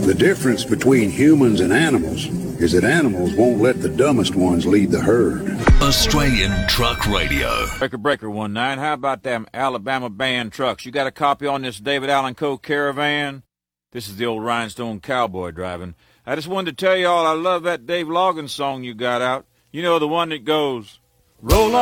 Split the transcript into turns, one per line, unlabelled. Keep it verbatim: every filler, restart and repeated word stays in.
The difference between humans and animals is that animals won't let the dumbest ones lead the herd.
Australian Truck Radio.
Breaker Breaker one nine. How about them Alabama band trucks? You got a copy on this David Allen Co. Caravan? This is the old rhinestone cowboy driving. I just wanted to tell you all I love that Dave Loggins song you got out. You know, the one that goes, roll